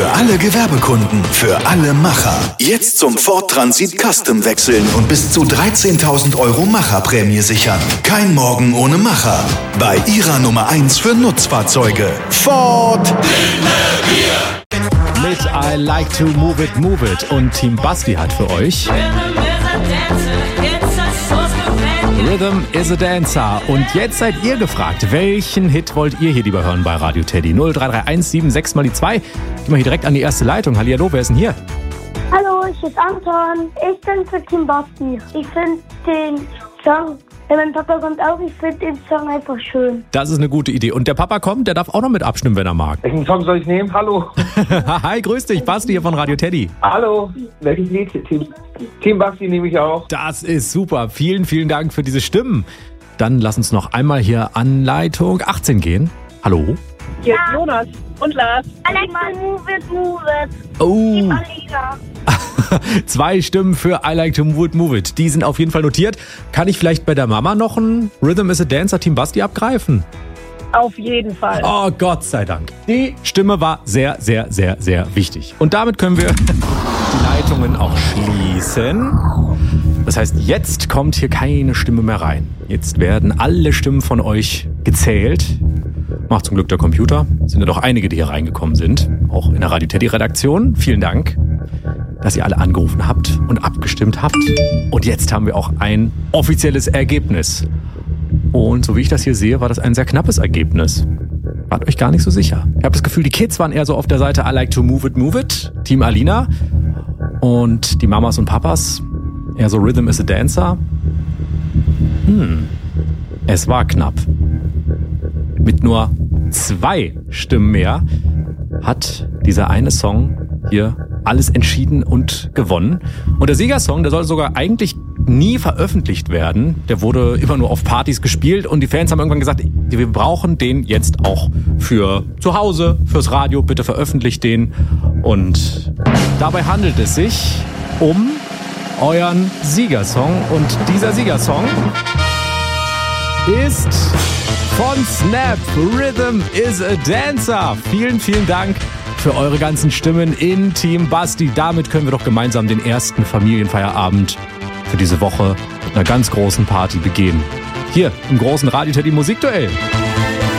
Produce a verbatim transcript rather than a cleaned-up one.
Für alle Gewerbekunden, für alle Macher. Jetzt zum Ford Transit Custom wechseln und bis zu dreizehntausend Euro Macherprämie sichern. Kein Morgen ohne Macher. Bei Ihrer Nummer eins für Nutzfahrzeuge. Ford. Mit I Like to Move It, Move It. Und Team Basti hat für euch Rhythm is a Dancer. Und jetzt seid ihr gefragt, welchen Hit wollt ihr hier lieber hören bei Radio Teddy? null drei drei eins sieben sechs mal die zwei. Gehen wir hier direkt an die erste Leitung. Hallihallo, wer ist denn hier? Hallo, ich bin Anton. Ich bin für Team Basti. Ich finde den Song, ja, mein Papa kommt auch, ich finde den Song einfach schön. Das ist eine gute Idee. Und der Papa kommt, der darf auch noch mit abstimmen, wenn er mag. Welchen Song soll ich nehmen? Hallo. Hi, grüß dich, Basti hier von Radio Teddy. Hallo. Welches Lied? Team, Team Basti nehme ich auch. Das ist super. Vielen, vielen Dank für diese Stimmen. Dann lass uns noch einmal hier an Leitung achtzehn gehen. Hallo. Hier ist Jonas und Lars. I like to move it, move it. Oh. Alina. Zwei Stimmen für I Like to Move It, Move It. Die sind auf jeden Fall notiert. Kann ich vielleicht bei der Mama noch ein Rhythm is a Dancer Team Basti abgreifen? Auf jeden Fall. Oh, Gott sei Dank. Die Stimme war sehr, sehr, sehr, sehr wichtig. Und damit können wir die Leitungen auch schließen. Das heißt, jetzt kommt hier keine Stimme mehr rein. Jetzt werden alle Stimmen von euch gezählt. Macht zum Glück der Computer. Es sind ja doch einige, die hier reingekommen sind. Auch in der Radio Teddy Redaktion. Vielen Dank, dass ihr alle angerufen habt und abgestimmt habt. Und jetzt haben wir auch ein offizielles Ergebnis. Und so wie ich das hier sehe, war das ein sehr knappes Ergebnis. Wart euch gar nicht so sicher. Ich habe das Gefühl, die Kids waren eher so auf der Seite I Like to Move It, Move It, Team Alina. Und die Mamas und Papas eher so Rhythm is a Dancer. Hm, es war knapp. Mit nur zwei Stimmen mehr hat dieser eine Song hier alles entschieden und gewonnen. Und der Siegersong, der soll sogar eigentlich nie veröffentlicht werden. Der wurde immer nur auf Partys gespielt und die Fans haben irgendwann gesagt, wir brauchen den jetzt auch für zu Hause, fürs Radio, bitte veröffentlicht den. Und dabei handelt es sich um euren Siegersong. Und dieser Siegersong ist von Snap, Rhythm is a Dancer. Vielen, vielen Dank für eure ganzen Stimmen in Team Basti. Damit können wir doch gemeinsam den ersten Familienfeierabend für diese Woche mit einer ganz großen Party begehen. Hier im großen Radio Teddy Musikduell.